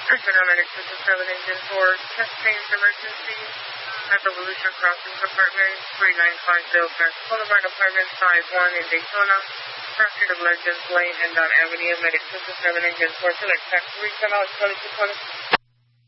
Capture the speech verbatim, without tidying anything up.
Paramedic two two seven engine four, chest pains emergency at the Volusia Crossing Apartment, three nine five zero Francis Boulevard, Apartment five one in Daytona. Fractured of Legends Lane and Don Avenue, Medic two two seven engine four, select tax three, ten hours, twenty-two twenty.